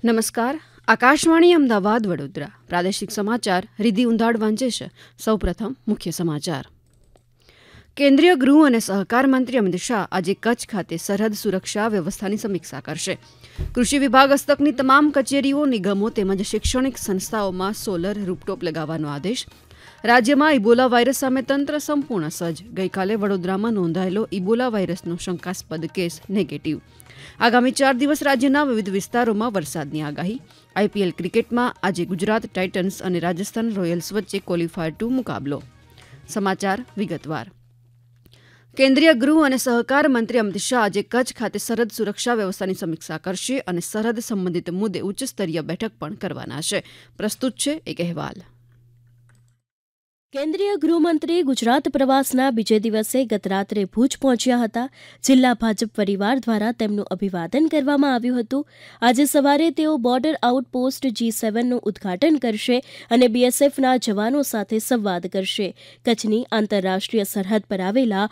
નમસ્કાર. આકાશવાણી અમદાવાદ વડોદરા પ્રાદેશિક સમાચાર રિધિ ઉંધાડ વાંચે છે. સૌપ્રથમ મુખ્ય સમાચાર. કેન્દ્રીય ગૃહ અને સહકાર મંત્રી અમિત શાહ આજે કચ્છ ખાતે સરહદ સુરક્ષા વ્યવસ્થાની સમીક્ષા કરશે. કૃષિ વિભાગ હસ્તકની તમામ કચેરીઓ, નિગમો તેમજ શૈક્ષણિક સંસ્થાઓમાં સોલર રૂપટોપ લગાવવાનો આદેશ. રાજ્યમાં ઇબોલા વાયરસ સામે તંત્ર સંપૂર્ણ સજ્જ. ગઈકાલે વડોદરામાં નોંધાયેલો ઇબોલા વાયરસનો શંકાસ્પદ કેસ નેગેટિવ. આગામી 4 દિવસ રાજ્યના વિવિધ વિસ્તારોમાં વરસાદની આગાહી. આઈપીએલ ક્રિકેટમાં આજે ગુજરાત ટાઇટન્સ અને રાજસ્થાન રોયલ્સ વચ્ચે ક્વોલિફાયર 2 મુકાબલો. સમાચાર વિગતવાર. કેન્દ્રીય ગૃહ અને સહકાર મંત્રી અમિત શાહ આજે કચ્છ ખાતે સરહદ સુરક્ષા વ્યવસ્થાની સમીક્ષા કરશે અને સરહદ સંબંધિત મુદ્દે ઉચ્ચસ્તરીય બેઠક પણ કરવાના છે. પ્રસ્તુત છે એક અહેવાલ. કેન્દ્રીય ગૃહમંત્રી ગુજરાત પ્રવાસના બીજે દિવસે ગતરાત્રે ભુજ પહોંચ્યા હતા. જિલ્લા ભાજપ પરિવાર દ્વારા તેમનું અભિવાદન કરવામાં આવ્યું હતું. આજે સવારે તેઓ બોર્ડર આઉટપોસ્ટ G7નું ઉદ્ઘાટન કરશે અને બીએસએફના જવાનો સાથે સંવાદ કરશે. કચ્છની આંતરરાષ્ટ્રીય સરહદ પર આવેલા